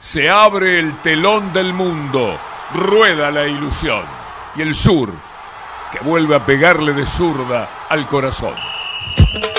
Se abre el telón del mundo, rueda la ilusión. Y el sur, que vuelve a pegarle de zurda al corazón.